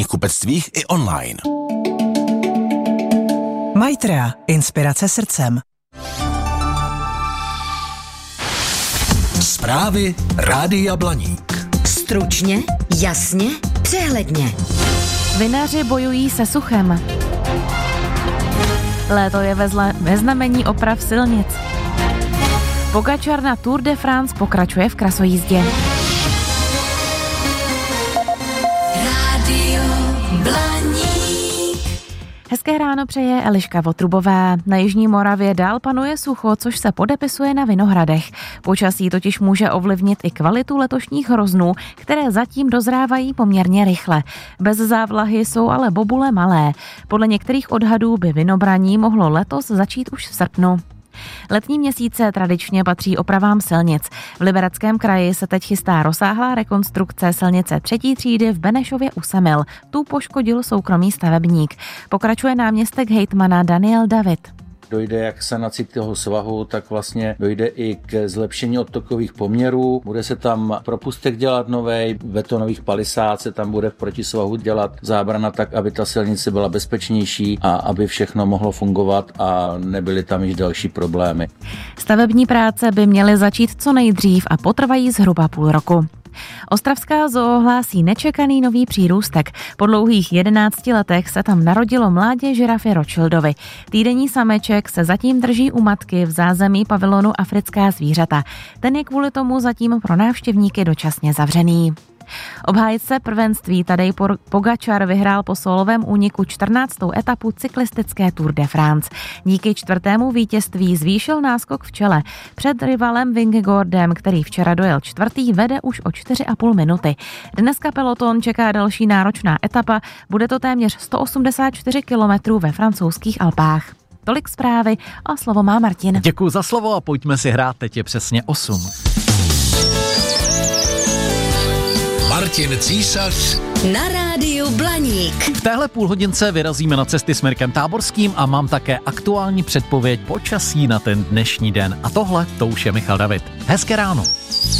knihkupectvích i online. Maitrea. Inspirace srdcem. Zprávy Rádia Blaník. Stručně, jasně, přehledně. Vinaři bojují se suchem. Léto je ve znamení oprav silnic. Pogačar na Tour de France pokračuje v krasojízdě. Rádio Blaník. Hezké ráno přeje Eliška Votrubová. Na jižní Moravě dál panuje sucho, což se podepisuje na vinohradech. Počasí totiž může ovlivnit i kvalitu letošních hroznů, které zatím dozrávají poměrně rychle. Bez závlahy jsou ale bobule malé. Podle některých odhadů by vinobraní mohlo letos začít už v srpnu. Letní měsíce tradičně patří opravám silnic. V Libereckém kraji se teď chystá rozsáhlá rekonstrukce silnice 3. třídy v Benešově u Semil. Tu poškodil soukromý stavebník. Pokračuje náměstek hejtmana Daniel David. Dojde jak k sanaci toho svahu, tak vlastně dojde i k zlepšení odtokových poměrů. Bude se tam propustek dělat novej, betonových palisád se tam bude v protisvahu dělat zábrana tak, aby ta silnice byla bezpečnější a aby všechno mohlo fungovat a nebyly tam již další problémy. Stavební práce by měly začít co nejdřív a potrvají zhruba půl roku. Ostravská zoo hlásí nečekaný nový přírůstek. Po dlouhých 11 letech se tam narodilo mládě žirafy Rothschildovi. Týdenní sameček se zatím drží u matky v zázemí pavilonu Africká zvířata. Ten je kvůli tomu zatím pro návštěvníky dočasně zavřený. Obhájce prvenství Tadej Pogačar vyhrál po sólovém úniku 14. etapu cyklistické Tour de France. Díky 4. vítězství zvýšil náskok v čele. Před rivalem Vingegaardem, který včera dojel 4., vede už o 4,5 minuty. Dneska peloton čeká další náročná etapa, bude to téměř 184 kilometrů ve francouzských Alpách. Tolik zprávy a slovo má Martin. Děkuji za slovo a pojďme si hrát, teď je přesně 8. Martin Císař Na rádiu Blaník. V téhle půlhodince vyrazíme na cesty směrem táborským a mám také aktuální předpověď počasí na ten dnešní den. A tohle, to už je Michal David. Hezké ráno.